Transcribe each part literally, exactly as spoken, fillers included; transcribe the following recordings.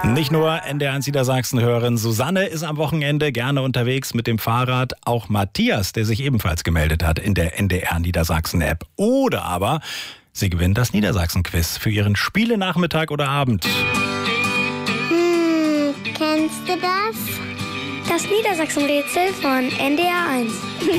Nicht nur N D R eins Niedersachsen-Hörerin Susanne ist am Wochenende gerne unterwegs mit dem Fahrrad, auch Matthias, der sich ebenfalls gemeldet hat in der N D R Niedersachsen-App. Oder aber sie gewinnt das Niedersachsen-Quiz für ihren Spielenachmittag oder Abend. Hm, kennst du das? Das Niedersachsen-Rätsel von N D R eins.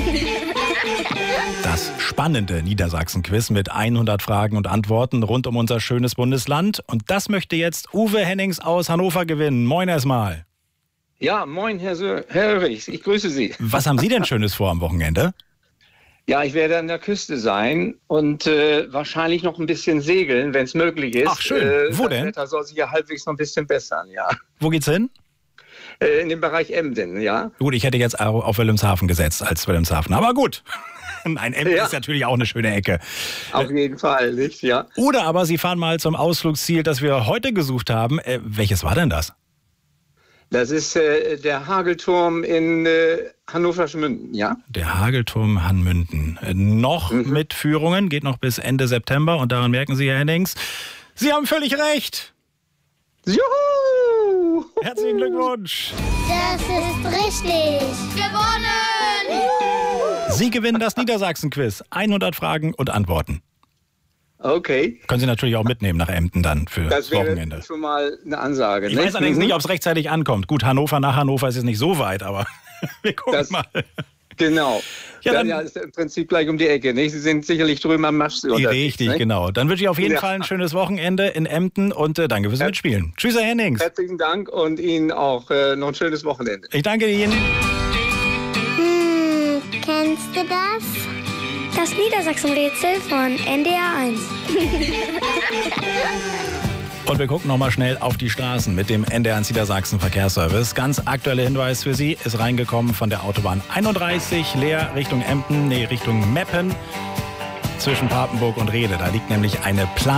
Das spannende Niedersachsen-Quiz mit hundert Fragen und Antworten rund um unser schönes Bundesland. Und das möchte jetzt Uwe Hennings aus Hannover gewinnen. Moin erstmal. Ja, moin, Herr Sö- Herr Riechs, ich grüße Sie. Was haben Sie denn Schönes vor am Wochenende? Ja, ich werde an der Küste sein und äh, wahrscheinlich noch ein bisschen segeln, wenn es möglich ist. Ach, schön. Äh, Wo das denn? Wetter soll sich ja halbwegs noch ein bisschen bessern, ja. Wo geht's hin? Äh, in dem Bereich Emden, ja. Gut, ich hätte jetzt auch auf Wilhelmshaven gesetzt als Wilhelmshaven. Aber gut. Nein, Emden Ja. ist natürlich auch eine schöne Ecke. Auf jeden Fall, nicht, ja. Oder aber Sie fahren mal zum Ausflugsziel, das wir heute gesucht haben. Äh, welches war denn das? Das ist äh, der Hagelturm in äh, Hannover-Schmünden, ja. Der Hagelturm Hanmünden. Äh, noch Mhm. mit Führungen, geht noch bis Ende September. Und daran merken Sie, Herr Hennings, Sie haben völlig recht. Juhu! Herzlichen Glückwunsch. Das ist richtig. Sie gewinnen das Niedersachsen-Quiz. hundert Fragen und Antworten. Okay, Können Sie natürlich auch mitnehmen nach Emden dann für das das wäre Wochenende. schon mal eine Ansage. Ich nicht? weiß allerdings Mhm. nicht, ob es rechtzeitig ankommt. Gut, Hannover nach Hannover ist jetzt nicht so weit, aber wir gucken Das- mal. Genau. Ja, Ja, dann- ja, ist im Prinzip gleich um die Ecke, nicht? Sie sind sicherlich drüben am Masch unterwegs, Richtig, nicht? genau. Dann wünsche ich auf jeden Ja. Fall ein schönes Wochenende in Emden und äh, danke fürs Ja. Mitspielen. Tschüss, Herr Hennings. Herzlichen Dank und Ihnen auch äh, noch ein schönes Wochenende. Ich danke Ihnen. Hm, kennst du das? Das Niedersachsen-Rätsel von N D R eins. Und wir gucken nochmal schnell auf die Straßen mit dem N D R eins Niedersachsen Verkehrsservice. Ganz aktueller Hinweis für Sie, ist reingekommen von der Autobahn einunddreißig, leer Richtung Emden, nee, Richtung Meppen, zwischen Papenburg und Rehde. Da liegt nämlich eine Plan.